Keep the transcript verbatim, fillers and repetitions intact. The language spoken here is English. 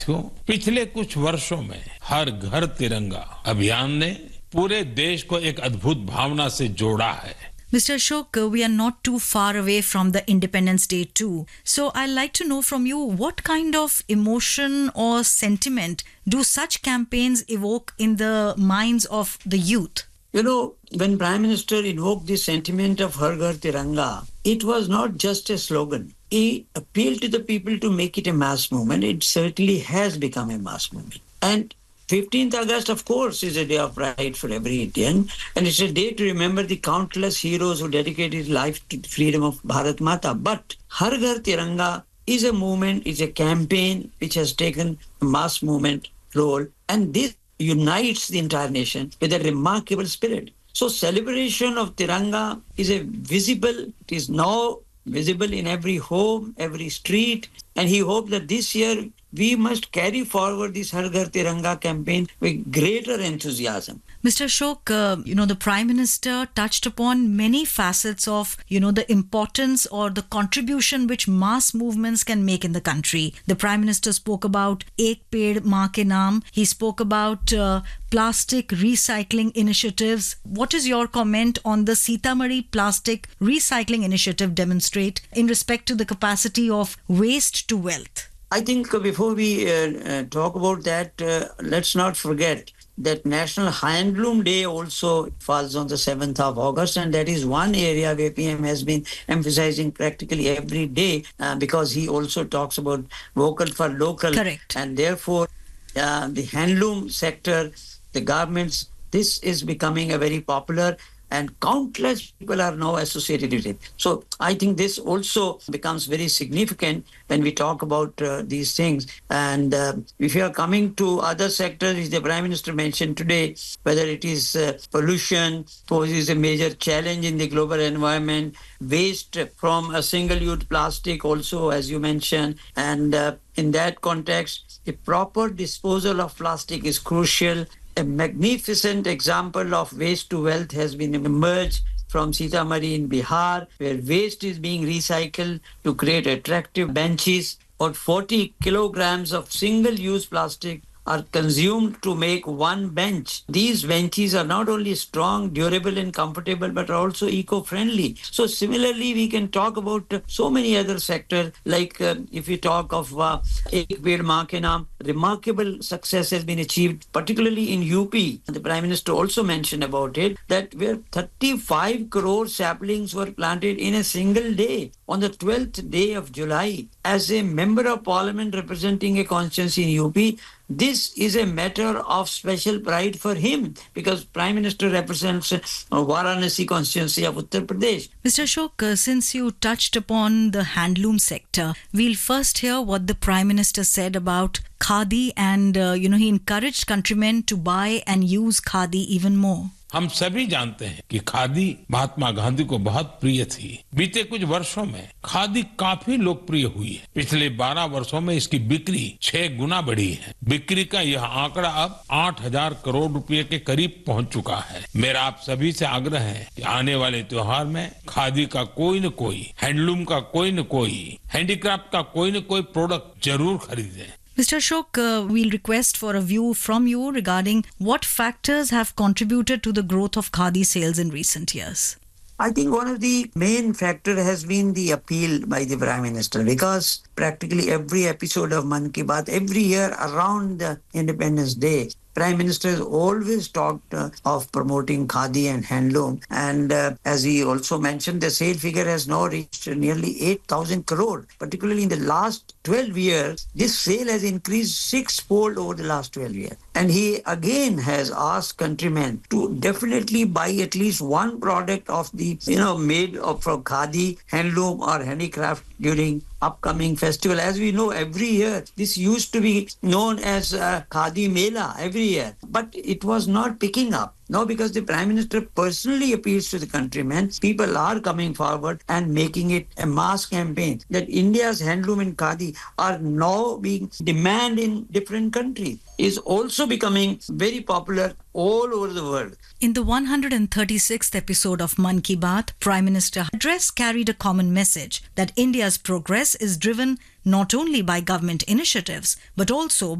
साथियों, पिछले कुछ वर्षों में हर घर तिरंगा अभियान ने पूरे देश को एक अद्भुत भावना से जोड़ा है. Mister Ashok, uh, we are not too far away from the Independence Day too. So I'd like to know from you, what kind of emotion or sentiment do such campaigns evoke in the minds of the youth? You know, when Prime Minister invoked the sentiment of Har Ghar Tiranga, it was not just a slogan. He appealed to the people to make it a mass movement. It certainly has become a mass movement. And fifteenth August, of course, is a day of pride for every Indian. And it's a day to remember the countless heroes who dedicated life to the freedom of Bharat Mata. But Har Ghar Tiranga is a movement, is a campaign which has taken a mass movement role. And this unites the entire nation with a remarkable spirit. So celebration of Tiranga is a visible, it is now visible in every home, every street. And he hoped that this year we must carry forward this Har Ghar Tiranga campaign with greater enthusiasm. Mister Ashok, uh, you know, the Prime Minister touched upon many facets of, you know, the importance or the contribution which mass movements can make in the country. The Prime Minister spoke about Ek Ped Maa Ke Naam. He spoke about uh, plastic recycling initiatives. What is your comment on the Sitamarhi plastic recycling initiative demonstrate in respect to the capacity of waste to wealth? I think before we uh, uh, talk about that, uh, let's not forget that National Handloom Day also falls on the seventh of August, and that is one area where P M has been emphasizing practically every day uh, because he also talks about vocal for local. Correct. And therefore, uh, the handloom sector, the garments, this is becoming a very popular, and countless people are now associated with it. So I think this also becomes very significant when we talk about uh, these things. And uh, if you are coming to other sectors, as the Prime Minister mentioned today, whether it is uh, pollution poses a major challenge in the global environment, waste from a single-use plastic also, as you mentioned, and uh, in that context, the proper disposal of plastic is crucial. A magnificent example of waste to wealth has been emerged from Sitamarhi in Bihar, where waste is being recycled to create attractive benches. About forty kilograms of single-use plastic are consumed to make one bench. These benches are not only strong, durable and comfortable, but are also eco-friendly. So similarly, we can talk about uh, so many other sectors, like uh, if you talk of uh, Ek Ped Maa Ke Naam, remarkable success has been achieved, particularly in U P. The Prime Minister also mentioned about it, that where thirty-five crore saplings were planted in a single day, on the twelfth day of July. As a member of parliament representing a constituency in U P, this is a matter of special pride for him because Prime Minister represents uh, Varanasi constituency of Uttar Pradesh. Mister Ashok, uh, since you touched upon the handloom sector, we'll first hear what the Prime Minister said about khadi, and uh, you know, he encouraged countrymen to buy and use khadi even more. हम सभी जानते हैं कि खादी महात्मा गांधी को बहुत प्रिय थी. बीते कुछ वर्षों में खादी काफी लोकप्रिय हुई है. पिछले बारह वर्षों में इसकी बिक्री छह गुना बढ़ी है. बिक्री का यह आंकड़ा अब आठ हजार करोड़ रुपए के करीब पहुंच चुका है. मेरा आप सभी से आग्रह है कि आने वाले त्योहार में खादी का कोई न कोई, हैंडलूम का कोई न कोई, हैंडीक्राफ्ट का कोई न कोई प्रोडक्ट जरूर खरीदें. Mister Ashok, uh, we'll request for a view from you regarding what factors have contributed to the growth of khadi sales in recent years. I think one of the main factor has been the appeal by the Prime Minister, because practically every episode of Mann Ki Baat, every year around the Independence Day, Prime Minister has always talked uh, of promoting khadi and handloom. And uh, as he also mentioned, the sale figure has now reached nearly eight thousand crore. Particularly in the last twelve years, this sale has increased six-fold over the last twelve years. And he again has asked countrymen to definitely buy at least one product of the, you know, made of from khadi, handloom or handicraft during upcoming festival. As we know, every year, this used to be known as uh, Khadi Mela every year, but it was not picking up. Now, because the Prime Minister personally appeals to the countrymen, people are coming forward and making it a mass campaign that India's handloom and khadi are now being demanded in different countries, is also becoming very popular all over the world. In the one hundred thirty-sixth episode of Mann Ki Baat, Prime Minister's address carried a common message that India's progress is driven not only by government initiatives but also